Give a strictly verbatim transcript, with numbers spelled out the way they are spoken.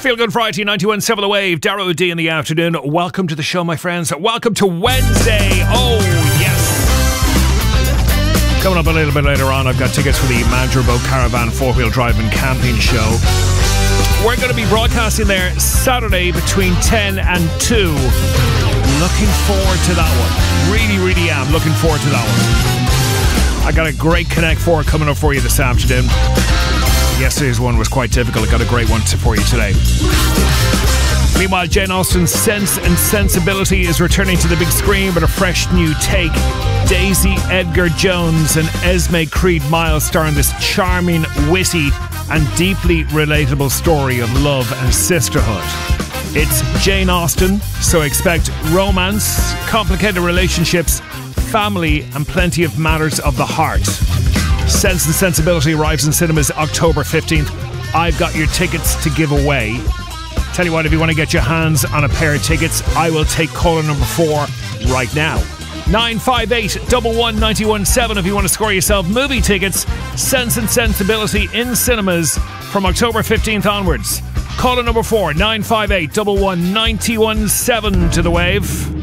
Feel Good Friday, ninety-one point seven The Wave. Darrow D in the afternoon. Welcome to the show, my friends. Welcome to Wednesday. Oh, yes. Coming up a little bit later on, I've got tickets for the Madribo Caravan four-wheel drive and camping show. We're going to be broadcasting there Saturday between ten and two. Looking forward to that one. Really, really am looking forward to that one. I got a great Connect four coming up for you this afternoon. Yesterday's one was quite difficult. I got a great one for you today. Meanwhile, Jane Austen's Sense and Sensibility is returning to the big screen with a fresh new take. Daisy Edgar Jones and Esme Creed Miles star in this charming, witty and deeply relatable story of love and sisterhood. It's Jane Austen, so expect romance, complicated relationships, family and plenty of matters of the heart. Sense and Sensibility arrives in cinemas October fifteenth. I've got your tickets to give away. Tell you what, if you want to get your hands on a pair of tickets, I will take caller number four right now. nine five eight, one one, nine one seven if you want to score yourself movie tickets. Sense and Sensibility in cinemas from October fifteenth onwards. Caller number four, nine five eight, one one, nine one seven to the Wave.